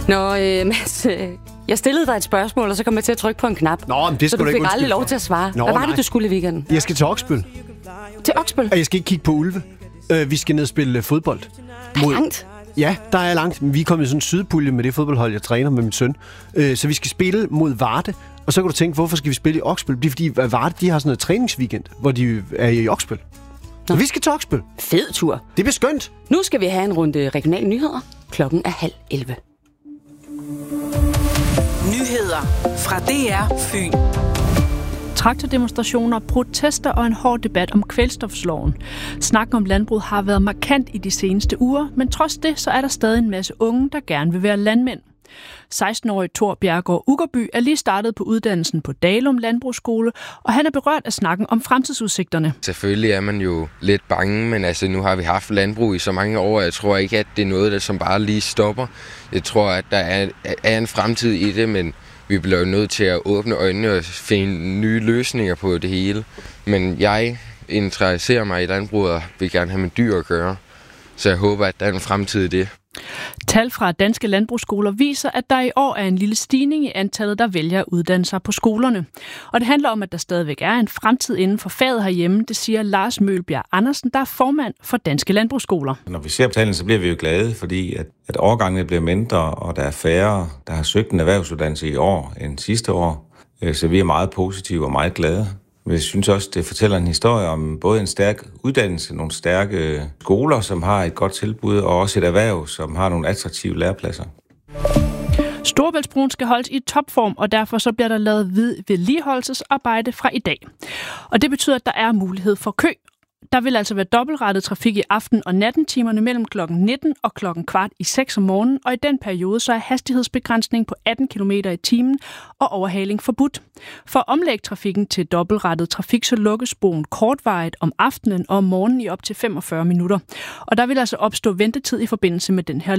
Mads, jeg stillede dig et spørgsmål, og så kom jeg til at trykke på en knap. Nå, men det så du fik aldrig lov til at svare. Hvad var det, du skulle i weekenden? Jeg skal til Oksbøl. Til Oksbøl? Og jeg skal ikke kigge på ulve. Vi skal ned og spille fodbold. Langt? Ja, der er langt. Vi er kommet i sådan en sydpulje med det fodboldhold, jeg træner med min søn. Så vi skal spille mod Varde. Og så kan du tænke, hvorfor skal vi spille i Oksbøl? Det er fordi Varde, de har sådan noget træningsweekend, hvor de er i Oksbøl. Så vi skal til Oksbøl. Fed tur. Det bliver skønt. Nu skal vi have en runde regionale nyheder. Klokken er 10:30. Nyheder fra DR Fyn. Traktordemonstrationer, protester og en hård debat om kvælstofsloven. Snakken om landbrug har været markant i de seneste uger, men trods det så er der stadig en masse unge, der gerne vil være landmænd. 16-årige Thor Bjergård Uggerby er lige startet på uddannelsen på Dalum Landbrugsskole, og han er berørt af snakken om fremtidsudsigterne. Selvfølgelig er man jo lidt bange, men altså, nu har vi haft landbrug i så mange år, og jeg tror ikke, at det er noget, der som bare lige stopper. Jeg tror, at der er en fremtid i det, men vi bliver jo nødt til at åbne øjnene og finde nye løsninger på det hele. Men jeg interesserer mig i landbruget og vil gerne have med dyr at gøre, så jeg håber, at der er en fremtid i det. Tal fra danske landbrugsskoler viser, at der i år er en lille stigning i antallet, der vælger at uddanne sig på skolerne. Og det handler om, at der stadigvæk er en fremtid inden for faget herhjemme, det siger Lars Mølbjerg Andersen, der er formand for danske landbrugsskoler. Når vi ser på tallene, så bliver vi jo glade, fordi at årgangene bliver mindre, og der er færre, der har søgt en erhvervsuddannelse i år end sidste år. Så vi er meget positive og meget glade. Jeg synes også, det fortæller en historie om både en stærk uddannelse, nogle stærke skoler, som har et godt tilbud, og også et erhverv, som har nogle attraktive lærepladser. Storebæltsbroen skal holdes i topform, og derfor så bliver der lavet vedligeholdelsesarbejde fra i dag. Og det betyder, at der er mulighed for kø. Der vil altså være dobbeltrettet trafik i aften- og nattentimerne mellem kl. 19 og kl. 5:15 om morgenen, og i den periode så er hastighedsbegrænsning på 18 km i timen og overhaling forbudt. For at omlægge trafikken til dobbeltrettet trafik, så lukkes broen kortvarigt om aftenen og om morgenen i op til 45 minutter. Og der vil altså opstå ventetid i forbindelse med den her